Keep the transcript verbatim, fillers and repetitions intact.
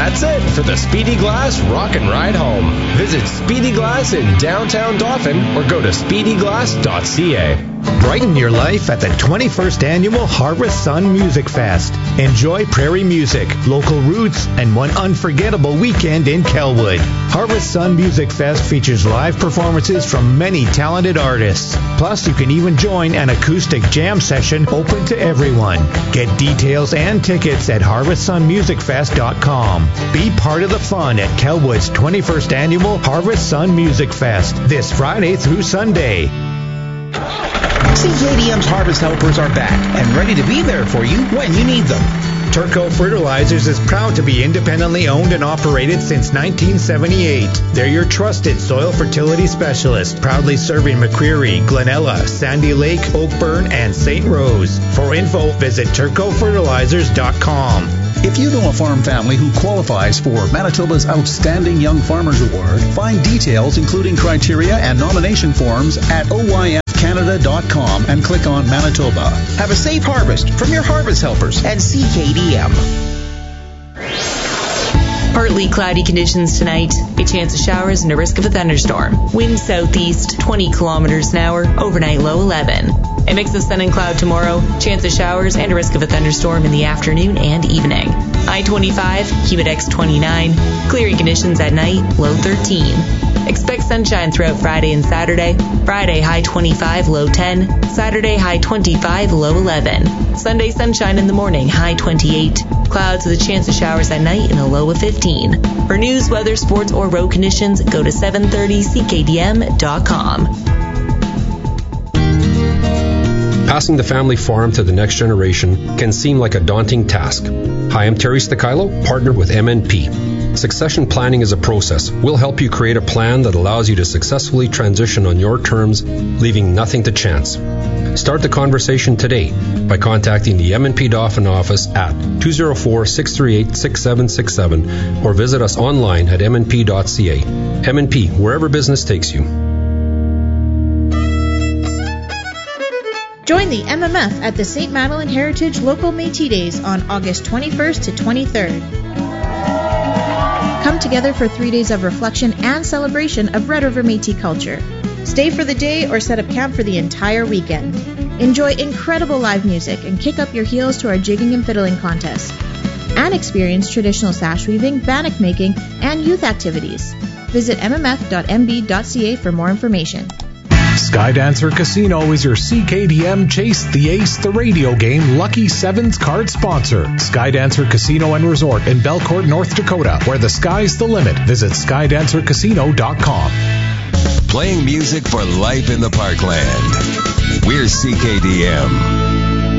That's it for the Speedy Glass Rock and Ride Home. Visit Speedy Glass in downtown Dauphin or go to speedy glass dot c a. Brighten your life at the twenty-first Annual Harvest Sun Music Fest. Enjoy prairie music, local roots, and one unforgettable weekend in Kelwood. Harvest Sun Music Fest features live performances from many talented artists. Plus, you can even join an acoustic jam session open to everyone. Get details and tickets at harvest sun music fest dot com. Be part of the fun at Kelwood's twenty-first Annual Harvest Sun Music Fest this Friday through Sunday. C K D M's Harvest Helpers are back and ready to be there for you when you need them. Turco Fertilizers is proud to be independently owned and operated since nineteen seventy-eight. They're your trusted soil fertility specialist, proudly serving McCreary, Glenella, Sandy Lake, Oakburn, and Saint Rose. For info, visit turco fertilizers dot com. If you know a farm family who qualifies for Manitoba's Outstanding Young Farmers Award, find details including criteria and nomination forms at O Y F Canada dot com and click on Manitoba. Have a safe harvest from your Harvest Helpers and C K D M. Partly cloudy conditions tonight. A chance of showers and a risk of a thunderstorm. Wind southeast, twenty kilometers an hour. Overnight low eleven. A mix of sun and cloud tomorrow. Chance of showers and a risk of a thunderstorm in the afternoon and evening. I twenty-five, Humidex twenty-nine. Clearing conditions at night, low thirteen. Expect sunshine throughout Friday and Saturday. Friday, high twenty-five, low ten. Saturday, high twenty-five, low eleven. Sunday, sunshine in the morning, high twenty-eight. Clouds with a chance of showers at night and a low of fifteen. For news, weather, sports, or road conditions, go to seven thirty c k d m dot com. Passing the family farm to the next generation can seem like a daunting task. Hi, I'm Terry Sticilo, partner with M N P. Succession planning is a process. We'll help you create a plan that allows you to successfully transition on your terms, leaving nothing to chance. Start the conversation today by contacting the M N P Dauphin office at two oh four, six three eight, six seven six seven or visit us online at m n p dot c a. M N P, wherever business takes you. Join the M M F at the Saint Madeleine Heritage Local Métis Days on August twenty-first to twenty-third. Come together for three days of reflection and celebration of Red River Métis culture. Stay for the day or set up camp for the entire weekend. Enjoy incredible live music and kick up your heels to our jigging and fiddling contest. And experience traditional sash weaving, bannock making, and youth activities. Visit m m f dot m b dot c a for more information. Skydancer Casino is your C K D M Chase the Ace the radio game Lucky Sevens card sponsor. Skydancer Casino and Resort in Belcourt, North Dakota, where the sky's the limit. Visit skydancer casino dot com. Playing music for life in the Parkland. We're C K D M.